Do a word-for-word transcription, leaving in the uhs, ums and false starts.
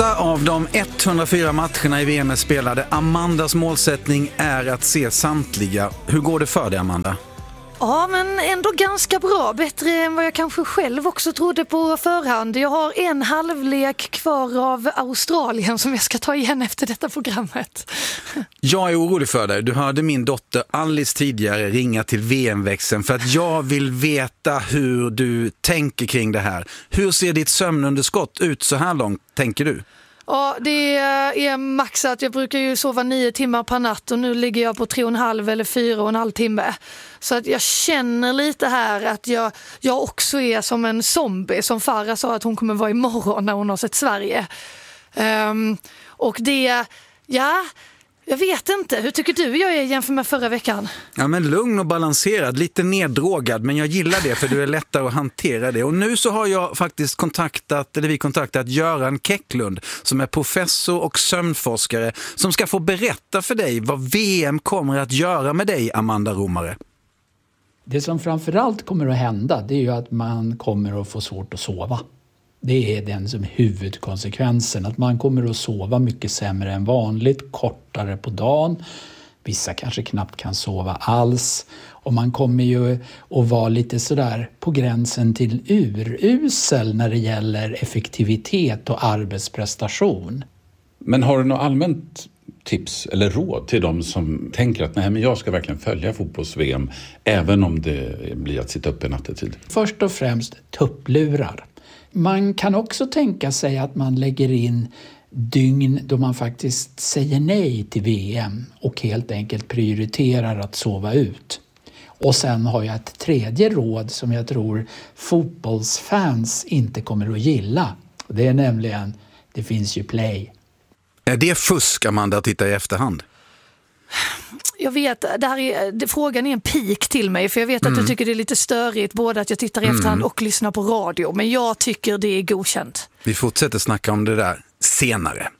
åtta av de etthundrafyra matcherna i V M är spelade. Amandas målsättning är att se samtliga. Hur går det för dig, Amanda? Ja, men ändå ganska bra. Bättre än vad jag kanske själv också trodde på förhand. Jag har en halvlek kvar av Australien som jag ska ta igen efter detta programmet. Jag är orolig för dig. Du hörde min dotter Alice tidigare ringa till V M-växeln för att jag vill veta hur du tänker kring det här. Hur ser ditt sömnunderskott ut så här långt, tänker du? Ja, det är maxat. Jag brukar ju sova nio timmar per natt och nu ligger jag på tre och en halv eller fyra och en halv timme. Så att jag känner lite här att jag, jag också är som en zombie, som Farah sa att hon kommer vara imorgon när hon har sett Sverige. Um, och det, ja... Jag vet inte. Hur tycker du jag är jämfört med förra veckan? Ja, men lugn och balanserad, lite neddrogad, men jag gillar det för du är lättare att hantera det. Och nu så har jag faktiskt kontaktat, eller vi kontaktat Göran Kecklund som är professor och sömnforskare som ska få berätta för dig vad V M kommer att göra med dig, Amanda Romare. Det som framförallt kommer att hända, det är ju att man kommer att få svårt att sova. Det är den som huvudkonsekvensen, att man kommer att sova mycket sämre än vanligt, kortare på dagen. Vissa kanske knappt kan sova alls. Och man kommer ju att vara lite sådär på gränsen till urusel när det gäller effektivitet och arbetsprestation. Men har du något allmänt tips eller råd till de som tänker att nej, men jag ska verkligen följa fotbolls-V M även om det blir att sitta upp i nattetid? Först och främst tupplurar. Man kan också tänka sig att man lägger in dygn då man faktiskt säger nej till V M och helt enkelt prioriterar att sova ut. Och sen har jag ett tredje råd som jag tror fotbollsfans inte kommer att gilla. Det är nämligen, det finns ju play. Är det fusk, Amanda, att titta i efterhand? Jag vet, det här är, det, frågan är en pik till mig för jag vet att mm. du tycker det är lite störigt både att jag tittar i mm. efterhand och lyssnar på radio, men jag tycker det är godkänt. Vi fortsätter snacka om det där senare.